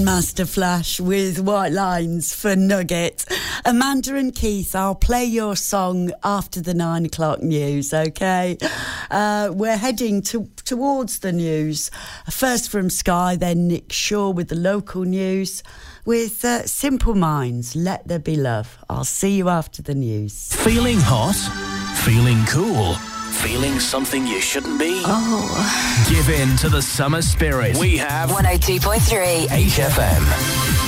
Master Flash with White Lines for Nugget. Amanda and Keith, I'll play your song after the 9 o'clock news, okay? We're heading towards the news. First from Sky, then Nick Shaw with the local news. With Simple Minds, Let There Be Love. I'll see you after the news. Feeling hot? Feeling cool? Feeling something you shouldn't be? Oh. Give in to the summer spirit. We have 102.3 HFM.